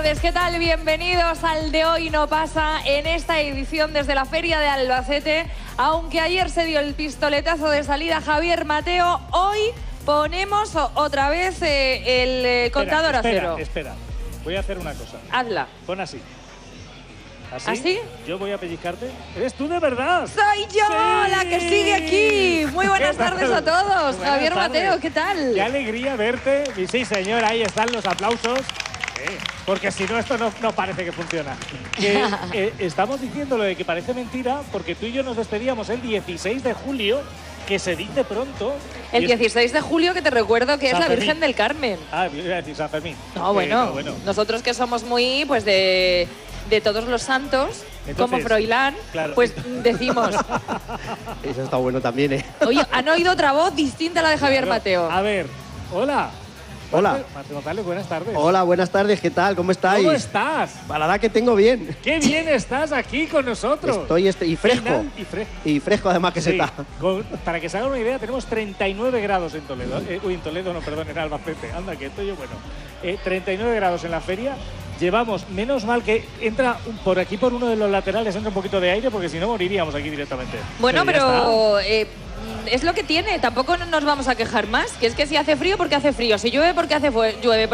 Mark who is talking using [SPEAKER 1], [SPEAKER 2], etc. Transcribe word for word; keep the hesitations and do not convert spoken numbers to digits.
[SPEAKER 1] tardes, ¿qué tal? Bienvenidos al De Hoy No Pasa en esta edición desde la Feria de Albacete. Aunque ayer se dio el pistoletazo de salida Javier Mateo, hoy ponemos otra vez eh, el eh, contador
[SPEAKER 2] espera,
[SPEAKER 1] a cero.
[SPEAKER 2] Espera, espera, voy a hacer una cosa.
[SPEAKER 1] Hazla.
[SPEAKER 2] Pon así. ¿Así?
[SPEAKER 1] ¿Así?
[SPEAKER 2] Yo voy a pellizcarte. ¿Eres tú de verdad?
[SPEAKER 1] ¡Soy yo
[SPEAKER 2] ¡Sí!
[SPEAKER 1] la que sigue aquí! Muy buenas tardes a todos.
[SPEAKER 2] Buenas
[SPEAKER 1] Javier
[SPEAKER 2] tardes.
[SPEAKER 1] Mateo, ¿qué tal?
[SPEAKER 2] Qué alegría verte. Y sí, señor, ahí están los aplausos. Eh, porque si no, esto no, no parece que funciona. Que, eh, estamos diciendo lo de que parece mentira porque tú y yo nos despedíamos el dieciséis de julio, que se dice pronto.
[SPEAKER 1] El dieciséis de julio, que te recuerdo que es
[SPEAKER 2] San
[SPEAKER 1] la
[SPEAKER 2] Fermín.
[SPEAKER 1] Virgen del Carmen.
[SPEAKER 2] Ah, iba a decir San Fermín.
[SPEAKER 1] No, bueno,
[SPEAKER 2] Eh, no, bueno.
[SPEAKER 1] nosotros que somos muy, pues, de, de todos los santos,
[SPEAKER 2] Entonces,
[SPEAKER 1] como Froilán,
[SPEAKER 2] claro.
[SPEAKER 1] pues decimos,
[SPEAKER 3] Eso está bueno también, ¿eh?
[SPEAKER 1] oye, han oído otra voz distinta a la de Javier
[SPEAKER 2] Claro.
[SPEAKER 1] Mateo.
[SPEAKER 2] A ver, hola.
[SPEAKER 3] Hola.
[SPEAKER 2] Marte- Marte González, buenas tardes.
[SPEAKER 3] Hola, buenas tardes, ¿qué tal? ¿Cómo estáis?
[SPEAKER 2] ¿Cómo estás?
[SPEAKER 3] Para la edad que tengo bien.
[SPEAKER 2] ¡Qué bien estás aquí con nosotros!
[SPEAKER 3] Estoy este, y fresco.
[SPEAKER 2] Final y fresco.
[SPEAKER 3] Y fresco además que
[SPEAKER 2] Sí,
[SPEAKER 3] se está.
[SPEAKER 2] con- para que se hagan una idea, tenemos treinta y nueve grados en Toledo. Eh, uy, en Toledo no, perdón, en Albacete. Anda, que estoy yo, bueno. Eh, treinta y nueve grados en la feria. Llevamos, menos mal que entra un- por aquí, por uno de los laterales, entra un poquito de aire, porque si no moriríamos aquí directamente.
[SPEAKER 1] Bueno,
[SPEAKER 2] ya
[SPEAKER 1] pero eh, es lo que tiene, tampoco nos vamos a quejar más, que es que si hace frío, porque hace frío, si llueve, porque hace fue- llueve.